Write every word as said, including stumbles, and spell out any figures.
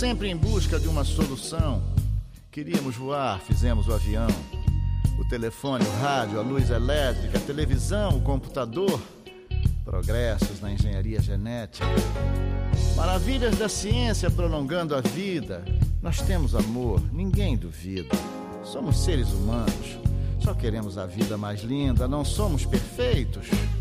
sempre em busca de uma solução. Queríamos voar, fizemos o avião. O telefone, o rádio, a luz elétrica, a televisão, o computador. Progressos na engenharia genética. Maravilhas da ciência prolongando a vida. Nós temos amor, ninguém duvida. Somos seres humanos, só queremos a vida mais linda. Não somos perfeitos,